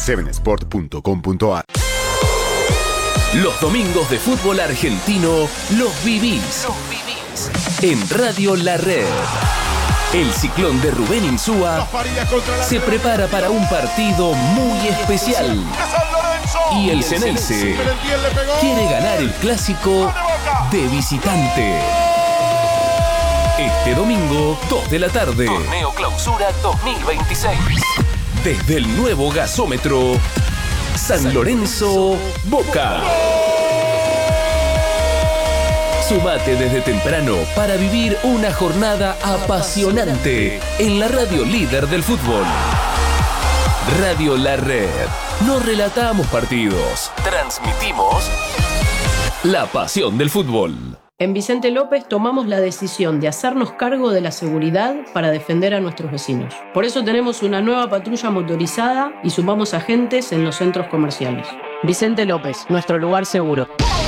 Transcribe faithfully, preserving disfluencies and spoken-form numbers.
seven sport punto com punto a r. Los domingos de fútbol argentino los vivís, los vivís en Radio La Red. El ciclón de Rubén Insúa se prepara para un partido muy especial. Y el Ceneice quiere ganar el clásico de visitante. Este domingo, dos de la tarde. Torneo Clausura dos mil veintiséis. Desde el nuevo gasómetro, San Lorenzo, Boca. Sumate desde temprano para vivir una jornada apasionante en la radio líder del fútbol. Radio La Red. No relatamos partidos, transmitimos la pasión del fútbol. En Vicente López tomamos la decisión de hacernos cargo de la seguridad para defender a nuestros vecinos. Por eso tenemos una nueva patrulla motorizada y sumamos agentes en los centros comerciales. Vicente López, nuestro lugar seguro.